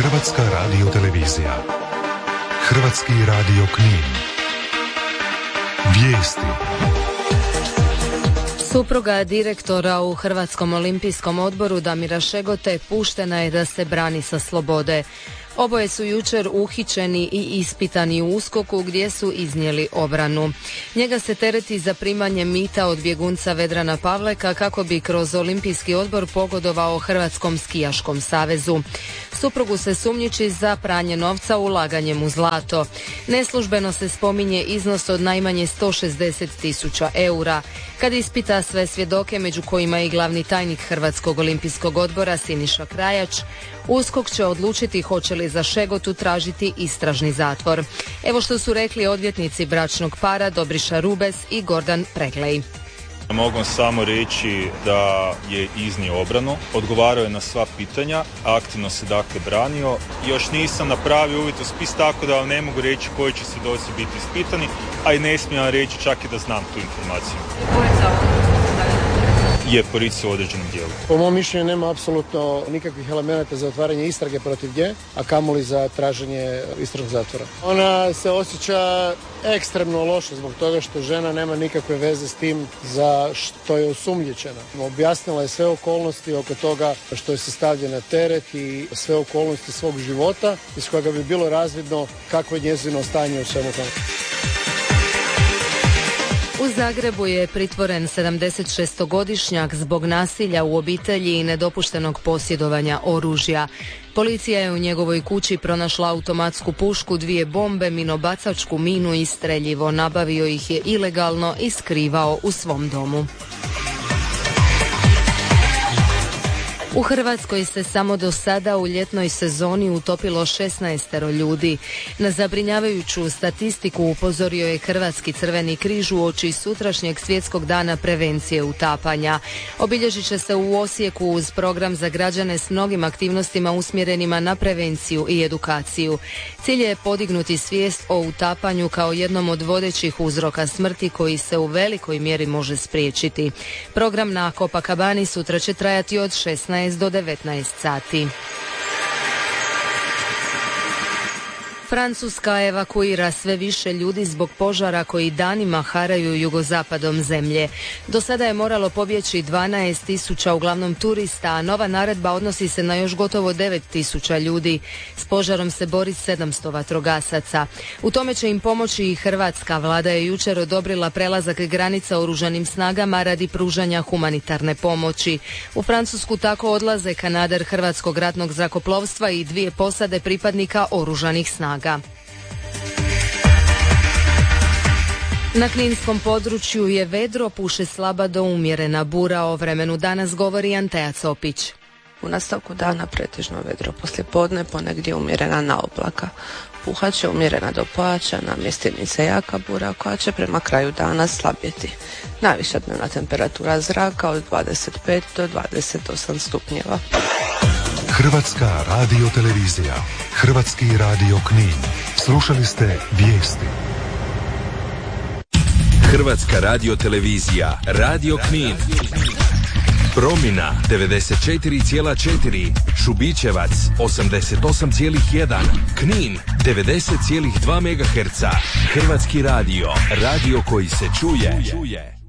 Hrvatska radiotelevizija. Hrvatski radio Knin. Vijesti. Supruga direktora u Hrvatskom olimpijskom odboru Damira Šegote puštena je da se brani sa slobode. Oboje su jučer uhićeni i ispitani u USKOK-u gdje su iznijeli obranu. Njega se tereti za primanje mita od bjegunca Vedrana Pavleka kako bi kroz olimpijski odbor pogodovao Hrvatskom skijaškom savezu. Suprugu se sumnjiči za pranje novca ulaganjem u zlato. Neslužbeno se spominje iznos od najmanje 160.000 eura. Kad ispita sve svjedoke, među kojima i glavni tajnik Hrvatskog olimpijskog odbora Siniša Krajač, USKOK će odlučiti hoće li za Šegotu tražiti istražni zatvor. Evo što su rekli odvjetnici bračnog para Dobriša Rubes i Gordan Preglej. Mogu samo reći da je iznio obranu, odgovarao je na sva pitanja, aktivno se dakle branio. Još nisam napravio uvid u spis, tako da vam ne mogu reći koji će svjedoci biti ispitani, a i ne smijem reći čak i da znam tu informaciju. Je policija u određenom dijelu. Po mom mišljenju nema apsolutno nikakvih elemenata za otvaranje istrage protiv nje, a kamoli za traženje istražnog zatvora. Ona se osjeća ekstremno loše zbog toga što žena nema nikakve veze s tim za što je osumnjičena. Objasnila je sve okolnosti oko toga što je se stavlja na teret i sve okolnosti svog života iz kojega bi bilo razvidno kakvo je njezino stanje u svemu tome. U Zagrebu je pritvoren 76-godišnjak zbog nasilja u obitelji i nedopuštenog posjedovanja oružja. Policija je u njegovoj kući pronašla automatsku pušku, 2 bombe, minobacačku minu i streljivo. Nabavio ih je ilegalno i skrivao u svom domu. U Hrvatskoj se samo do sada u ljetnoj sezoni utopilo 16 ljudi. Na zabrinjavajuću statistiku upozorio je Hrvatski Crveni križ uoči sutrašnjeg svjetskog dana prevencije utapanja. Obilježit će se u Osijeku uz program za građane s mnogim aktivnostima usmjerenima na prevenciju i edukaciju. Cilj je podignuti svijest o utapanju kao jednom od vodećih uzroka smrti koji se u velikoj mjeri može spriječiti. Program na Copacabani sutra će trajati od 16 do 19 sati. Francuska evakuira sve više ljudi zbog požara koji danima haraju jugozapadom zemlje. Do sada je moralo pobjeći 12.000 uglavnom turista, a nova naredba odnosi se na još gotovo 9.000 ljudi. S požarom se bori 700 vatrogasaca. U tome će im pomoći i Hrvatska. Vlada je jučer odobrila prelazak granica oružanim snagama radi pružanja humanitarne pomoći. U Francusku tako odlaze kanader Hrvatskog ratnog zrakoplovstva i 2 posade pripadnika oružanih snaga. Na kninskom području je vedro, puše slaba do umjerena bura. O vremenu danas govori Anteja Copić. U nastavku dana pretežno vedro, poslijepodne ponegdje umjerena na oblaka. Puhat će umjerena do pojača, na mjestimice jaka bura koja će prema kraju dana slabjeti. Najviša dnevna temperatura zraka od 25 do 28 stupnjeva. Hrvatska radiotelevizija. Hrvatski radio Knin. Slušali ste vijesti. Hrvatska radiotelevizija. Radio Knin. Promina 94,4, Šubićevac 88,1, Knin 90,2 MHz. Hrvatski radio. Radio koji se čuje.